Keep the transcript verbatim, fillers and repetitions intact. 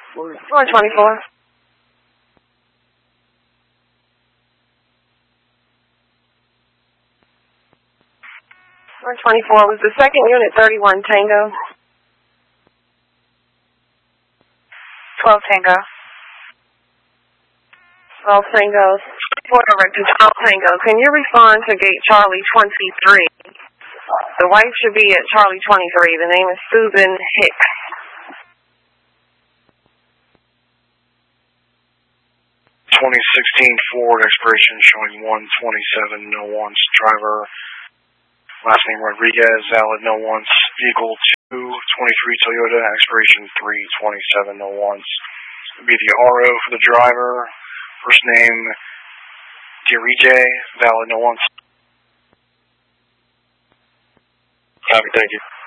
one twenty-four. one twenty-four was the second unit, thirty-one Tango. twelve Tango. twelve Tango. Port over to twelve Tango. Can you respond to gate Charlie twenty-three? The wife should be at Charlie twenty-three. The name is Susan Hicks. twenty sixteen Ford, expiration showing one twenty-seven, no wants. Driver, last name Rodriguez, valid, no wants. Vehicle two twenty-three Toyota, expiration three twenty-seven, no wants. It would be the R O for the driver. First name, Dirije, valid, no wants. Copy, thank you.